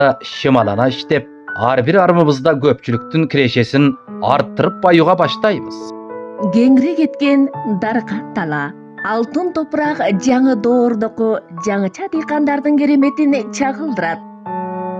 шымалана иштеп, ар бир армыбызда көпчүлүктүн кирешесин арттырып баюуга баштайбыз. Кеңири кеткен даркат тала, алтын топурак жаңы доордоку жаңыча дыйкандардын кереметин чагылдырат.